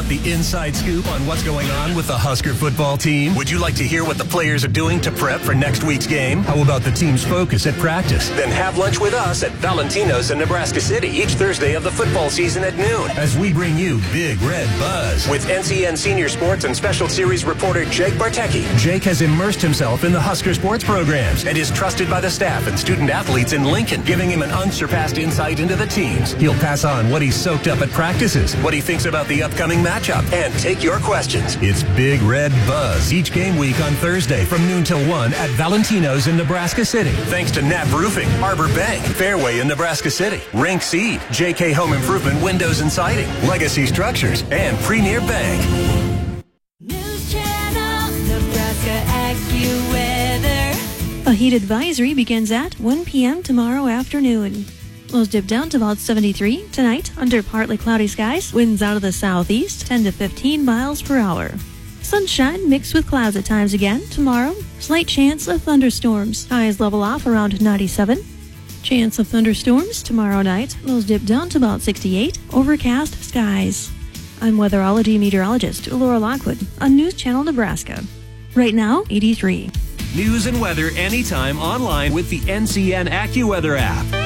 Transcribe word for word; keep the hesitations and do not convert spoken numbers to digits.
Want the inside scoop on what's going on with the Husker football team? Would you like to hear what the players are doing to prep for next week's game? How about the team's focus at practice? Then have lunch with us at Valentino's in Nebraska City each Thursday of the football season at noon as we bring you Big Red Buzz with N C N Senior Sports and Special Series reporter Jake Bartecki. Jake has immersed himself in the Husker sports programs and is trusted by the staff and student athletes in Lincoln, giving him an unsurpassed insight into the teams. He'll pass on what he's soaked up at practices, what he thinks about the upcoming matchup, and take your questions. It's Big Red Buzz each game week on Thursday from noon till one at Valentino's in Nebraska City. Thanks to Knapp Roofing, Arbor Bank, Fairway in Nebraska City, Rink Seed, J K Home Improvement Windows and Siding, Legacy Structures, and Premier Bank. News Channel, Nebraska AccuWeather. A heat advisory begins at one p.m. tomorrow afternoon. Lows dip down to about seventy-three tonight under partly cloudy skies. Winds out of the southeast, ten to fifteen miles per hour. Sunshine mixed with clouds at times again tomorrow. Slight chance of thunderstorms. Highs level off around ninety-seven. Chance of thunderstorms tomorrow night. Lows dip down to about sixty-eight. Overcast skies. I'm weatherology meteorologist Laura Lockwood on News Channel Nebraska. Right now, eighty-three. News and weather anytime online with the N C N AccuWeather app.